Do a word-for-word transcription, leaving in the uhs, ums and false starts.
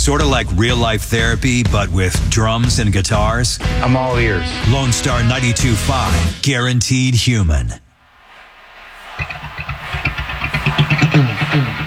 Sort of like real-life therapy, but with drums and guitars? I'm all ears. Lone Star ninety-two point five, guaranteed human.